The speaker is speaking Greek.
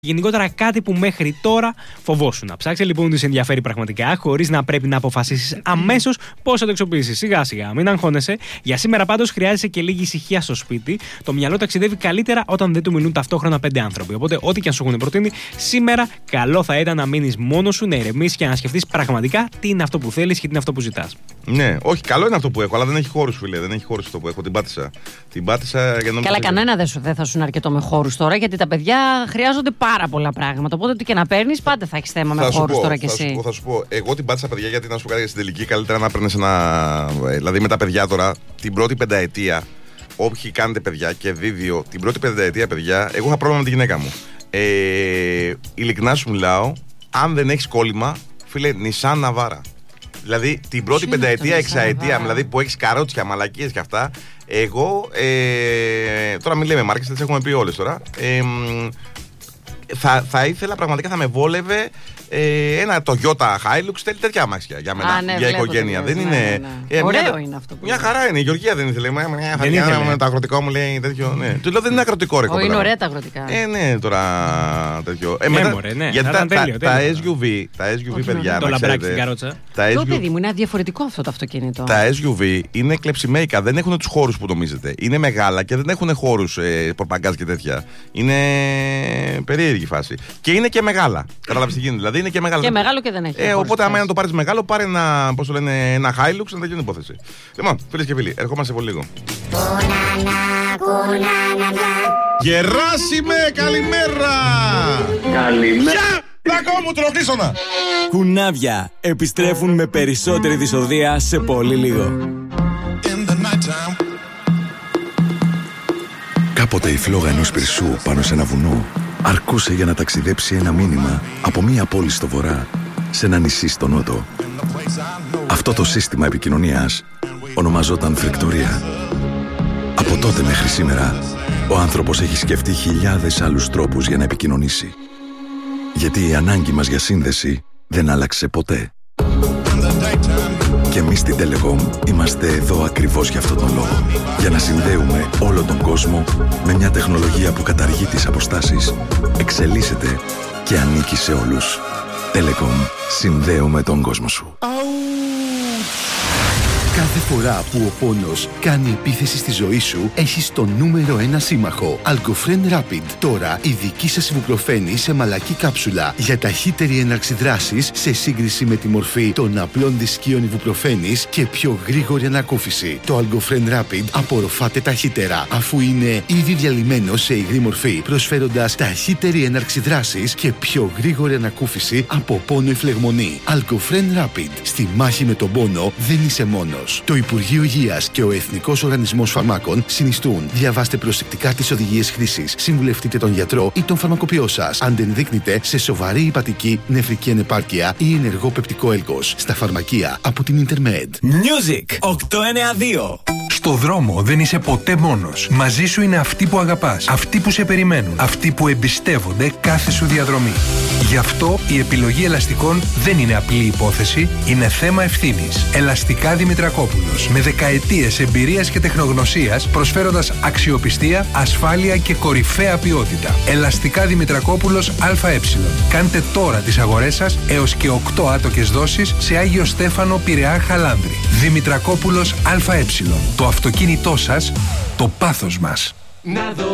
Γενικότερα κάτι που μέχρι τώρα φοβόσουν. Ψάξε λοιπόν ότι σε ενδιαφέρει πραγματικά, χωρίς να πρέπει να αποφασίσεις αμέσως πώς θα το εξοπλίσεις. Σιγά σιγά, μην αγχώνεσαι. Για σήμερα πάντως χρειάζεσαι και λίγη ησυχία στο σπίτι. Το μυαλό ταξιδεύει καλύτερα όταν δεν του μιλούν ταυτόχρονα 5 άνθρωποι. Οπότε, ό,τι και αν σου έχουν προτείνει, σήμερα καλό θα ήταν να μείνεις μόνος σου, να ηρεμήσεις και να σκεφτείς πραγματικά τι είναι αυτό που θέλεις και τι είναι αυτό που ζητάς. Ναι, όχι, καλό είναι αυτό που έχω, αλλά δεν έχει χώρους, φίλε. Δεν έχει χώρους αυτό που έχω. Την πάτησα για να. Καλά, κανένα δεν θα σου είναι αρκετό με χώρους τώρα, γιατί τα παιδιά χρειάζονται πάρα πολλά πράγματα. Οπότε, ό,τι και να παίρνεις, πάντα θα έχεις θέμα με χώρους τώρα κι εσύ. Θα σου πω, εγώ την πάτησα, παιδιά, γιατί να σου πω κάτι, στην τελική καλύτερα να παίρνεις ένα. Δηλαδή με τα παιδιά τώρα, την πρώτη πενταετία, όποιοι κάνετε παιδιά και δίδυο, την πρώτη πενταετία, παιδιά, εγώ είχα πρόβλημα με τη γυναίκα μου. Ειλικρινά σου μιλάω, αν δεν έχεις κόλλημα, φίλε, Νισάν Ναβάρα. Δηλαδή την πρώτη πενταετία, εξαετία, δηλαδή που έχεις καρότσια, μαλακίες και αυτά. Εγώ, τώρα μην λέμε μάρκες, τις έχουμε πει όλες τώρα. Θα ήθελα πραγματικά, θα με βόλευε ένα Toyota Hilux, θέλει τέτοια αμάξια για μένα, για οικογένεια. Δεν είναι. Ωραίο είναι αυτό που. Μια χαρά είναι. Η Γεωργία δεν ήθελε. Με το αγροτικό μου λέει τέτοιο. Ναι. Του λέω δεν είναι αγροτικό ρε κοπέλα. Είναι ωραία τα αγροτικά. Ναι, τώρα τέτοιο. Γιατί τα SUV, παιδιά. Το λαμπράκι στην καρότσα. Το παιδί μου είναι διαφορετικό αυτό το αυτοκίνητο. Τα SUV είναι κλεψιμέικα. Δεν έχουν τους χώρους που νομίζετε. Είναι μεγάλα και δεν έχουν χώρους πορπαγκάζ και τέτοια. Είναι περίεργη φάση. Και είναι και μεγάλα. Κατάλαβες τι γίνεται. Δηλαδή είναι και μεγάλο. Και μεγάλο και δεν έχει. Οπότε, άμα να το πάρεις μεγάλο, πάρε ένα, πώς το λένε, ένα Hilux να τελειώνει η υπόθεση. Λοιπόν, φίλες και φίλοι, ερχόμαστε πολύ λίγο. Γεράσιμε, καλημέρα! Καλημέρα! Πλακό μου, τροχίσωνα! Κουνάβια επιστρέφουν με περισσότερη δυσοδεία σε πολύ λίγο. Κάποτε η φλόγα ενός πυρσού πάνω σε ένα βουνό αρκούσε για να ταξιδέψει ένα μήνυμα από μία πόλη στο βορρά σε ένα νησί στο νότο. Αυτό το σύστημα επικοινωνίας ονομαζόταν φρικτορία. Από τότε μέχρι σήμερα, ο άνθρωπος έχει σκεφτεί χιλιάδες άλλους τρόπους για να επικοινωνήσει. Γιατί η ανάγκη μας για σύνδεση δεν άλλαξε ποτέ. Και εμείς στην Telecom είμαστε εδώ ακριβώς για αυτόν τον λόγο. Για να συνδέουμε όλο τον κόσμο με μια τεχνολογία που καταργεί τις αποστάσεις, εξελίσσεται και ανήκει σε όλους. Telecom. Συνδέουμε τον κόσμο σου. Κάθε φορά που ο πόνος κάνει επίθεση στη ζωή σου, έχεις το νούμερο 1 σύμμαχο. Algofren Rapid. Τώρα η δική σας ιβουπροφένη σε μαλακή κάψουλα για ταχύτερη έναρξη δράσης σε σύγκριση με τη μορφή των απλών δισκίων ιβουπροφένης και πιο γρήγορη ανακούφιση. Το Algofren Rapid απορροφάται ταχύτερα, αφού είναι ήδη διαλυμένο σε υγρή μορφή, προσφέροντας ταχύτερη έναρξη δράσης και πιο γρήγορη ανακούφιση από πόνο ή φλεγμονή. Algofren Rapid. Στη μάχη με τον πόνο δεν είσαι μόνος. Το Υπουργείο Υγείας και ο Εθνικός Οργανισμός Φαρμάκων συνιστούν. Διαβάστε προσεκτικά τις οδηγίες χρήσης. Συμβουλευτείτε τον γιατρό ή τον φαρμακοποιό σας. Αν δεν δείκνετε σε σοβαρή υπατική, νεφρική ανεπάρκεια ή ενεργό πεπτικό έλκος. Στα φαρμακεία από την Intermed. Music 892. Στο δρόμο δεν είσαι ποτέ μόνος. Μαζί σου είναι αυτοί που αγαπάς, αυτοί που σε περιμένουν, αυτοί που εμπιστεύονται κάθε σου διαδρομή. Γι' αυτό η επιλογή ελαστικών δεν είναι απλή υπόθεση, είναι θέμα ευθύνης. Ελαστικά Δημητρακόπουλος. Με δεκαετίες εμπειρίας και τεχνογνωσίας, προσφέροντας αξιοπιστία, ασφάλεια και κορυφαία ποιότητα. Ελαστικά Δημητρακόπουλος ΑΕ. Κάντε τώρα τις αγορές σας έως και 8 άτοκες δόσεις σε Άγιο Στέφανο, Πειραιά, Χαλάνδρη. Δημητρακόπουλος ΑΕ. Το αυτοκίνητό σας, το πάθος μας.